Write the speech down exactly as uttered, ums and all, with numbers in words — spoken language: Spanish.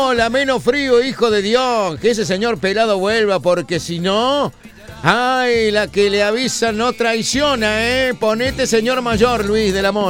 Hola, menos frío, hijo de Dios. Que ese señor pelado vuelva, porque si no... Ay, la que le avisa no traiciona, ¿eh? Ponete señor mayor, Luis de la Mora.